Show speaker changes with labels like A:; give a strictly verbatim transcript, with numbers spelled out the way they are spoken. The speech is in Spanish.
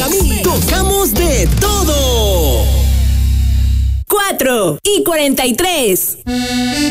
A: para mí. Tocamos de todo.
B: cuatro y cuarenta y tres.